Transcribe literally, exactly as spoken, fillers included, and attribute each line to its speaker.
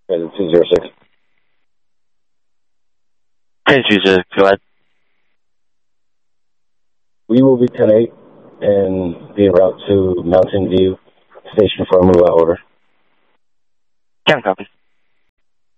Speaker 1: President two zero six.
Speaker 2: ten two zero, go ahead.
Speaker 1: We will be ten eight and be en route to Mountain View Station for a move-out order.
Speaker 2: Can copy.